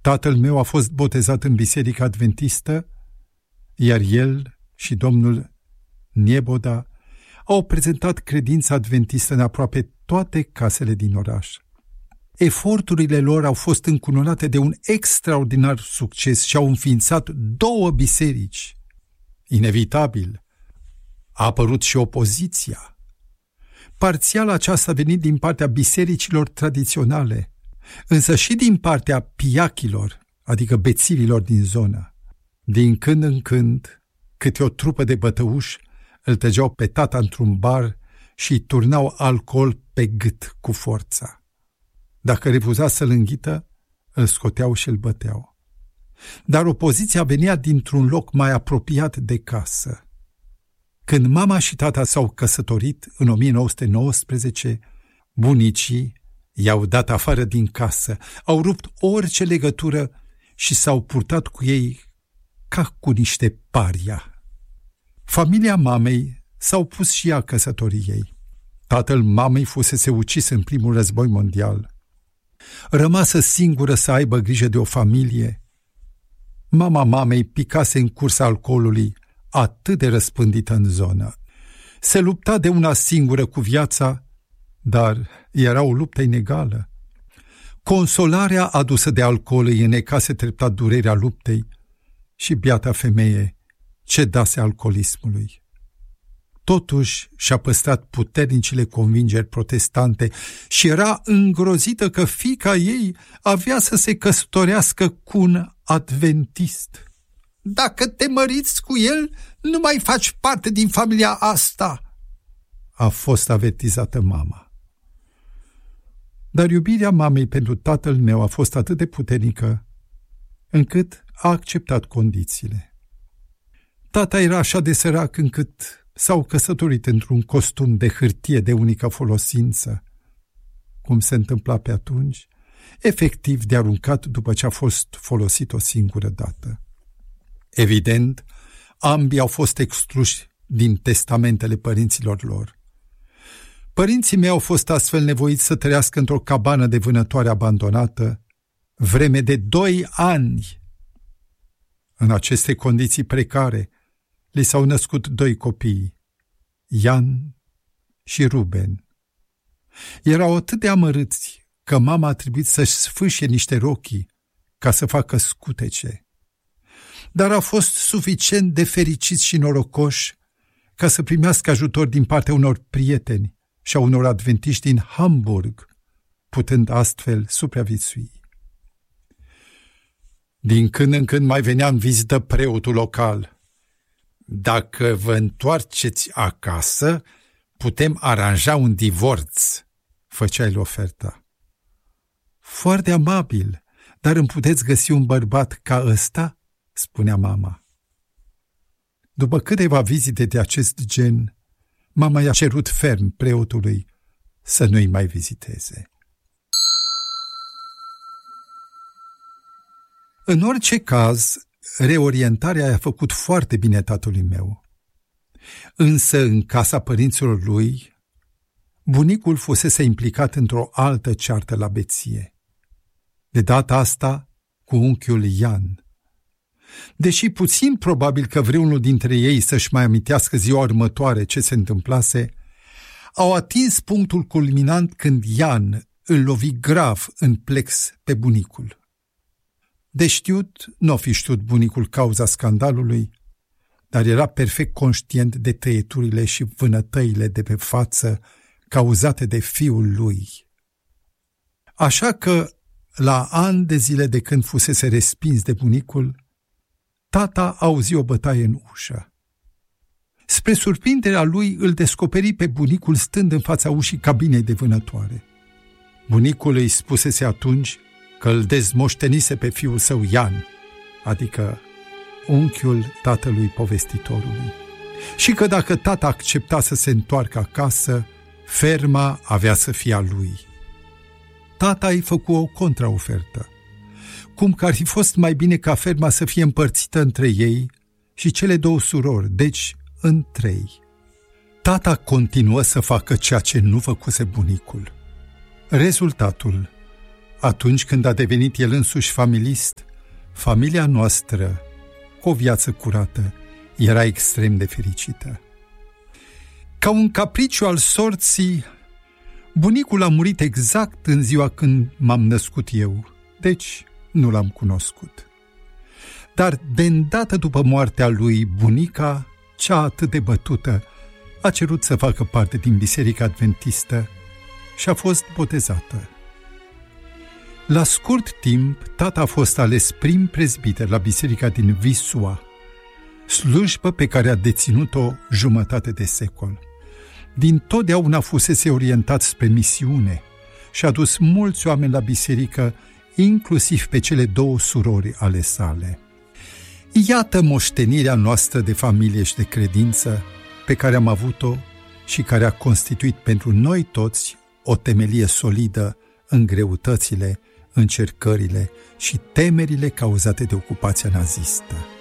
Tatăl meu a fost botezat în Biserica Adventistă, iar el și domnul Nieboda au prezentat credința adventistă în aproape toate casele din oraș. Eforturile lor au fost încununate de un extraordinar succes și au înființat 2 biserici. Inevitabil, a apărut și opoziția. Parțial aceasta a venit din partea bisericilor tradiționale, însă și din partea piachilor, adică bețivilor din zonă. Din când în când, câte o trupă de bătăuși îl tăgeau pe tata într-un bar și îi turnau alcool pe gât cu forța. Dacă refuza să-l înghită, îl scoteau și îl băteau. Dar opoziția venea dintr-un loc mai apropiat de casă. Când mama și tata s-au căsătorit în 1919, bunicii i-au dat afară din casă, au rupt orice legătură și s-au purtat cu ei ca cu niște paria. Familia mamei s-au pus și ea căsătoriei. Tatăl mamei fusese ucis în primul război mondial. Rămasă singură să aibă grijă de o familie, mama mamei picase în cursa alcoolului atât de răspândită în zonă. Se lupta de una singură cu viața, dar era o luptă inegală. Consolarea adusă de alcool îi înecase treptat durerea luptei și biata femeie cedase alcoolismului. Totuși și-a păstrat puternicile convingeri protestante și era îngrozită că fiica ei avea să se căsătorească cu un adventist. "Dacă te măriți cu el, nu mai faci parte din familia asta", a fost avertizată mama. Dar iubirea mamei pentru tatăl meu a fost atât de puternică încât a acceptat condițiile. Tata era așa de sărac încât s-au căsătorit într-un costum de hârtie de unică folosință, cum se întâmpla pe atunci, efectiv de aruncat după ce a fost folosit o singură dată. Evident, ambii au fost excluși din testamentele părinților lor. Părinții mei au fost astfel nevoiți să trăiască într-o cabană de vânătoare abandonată vreme de 2 ani. În aceste condiții precare, li s-au născut 2 copii, Ian și Ruben. Erau atât de amărâți că mama a trebuit să-și sfâșie niște rochii ca să facă scutece. Dar a fost suficient de fericiți și norocoși ca să primească ajutor din partea unor prieteni și a unor adventiști din Hamburg, putând astfel supraviețui. Din când în când mai venea în vizită preotul local. "Dacă vă întoarceți acasă, putem aranja un divorț", făcea el oferta. "Foarte amabil, dar îmi puteți găsi un bărbat ca ăsta?" spunea mama. După câteva vizite de acest gen, mama i-a cerut ferm preotului să nu-i mai viziteze. În orice caz, reorientarea a făcut foarte bine tatălui meu. Însă, în casa părinților lui, bunicul fusese implicat într-o altă ceartă la beție. De data asta, cu unchiul Ian. Deși puțin probabil că vreunul dintre ei să-și mai amintească ziua următoare ce se întâmplase, au atins punctul culminant când Ian îl lovi grav în plex pe bunicul. De știut, n-o fi știut bunicul cauza scandalului, dar era perfect conștient de tăieturile și vânătăile de pe față cauzate de fiul lui. Așa că, la ani de zile de când fusese respins de bunicul, tata auzi o bătaie în ușă. Spre surprinderea lui, îl descoperi pe bunicul stând în fața ușii cabinei de vânătoare. Bunicul îi spusese atunci că îl dezmoștenise pe fiul său Ian, adică unchiul tatălui povestitorului, și că dacă tata accepta să se întoarcă acasă, ferma avea să fie a lui. Tata îi făcu o contraofertă, cum că ar fi fost mai bine ca ferma să fie împărțită între ei și cele 2 surori, deci în 3. Tata continuă să facă ceea ce nu făcuse bunicul. Rezultatul: Atunci când a devenit el însuși familist, familia noastră, cu o viață curată, era extrem de fericită. Ca un capriciu al sorții, bunicul a murit exact în ziua când m-am născut eu, deci nu l-am cunoscut. Dar de îndată după moartea lui, bunica, cea atât de bătută, a cerut să facă parte din Biserica Adventistă și a fost botezată. La scurt timp, tata a fost ales prim prezbiter la biserica din Visua, slujbă pe care a deținut-o jumătate de secol. Dintotdeauna fusese orientat spre misiune și a dus mulți oameni la biserică, inclusiv pe cele 2 surori ale sale. Iată moștenirea noastră de familie și de credință pe care am avut-o și care a constituit pentru noi toți o temelie solidă în greutățile, încercările și temerile cauzate de ocupația nazistă.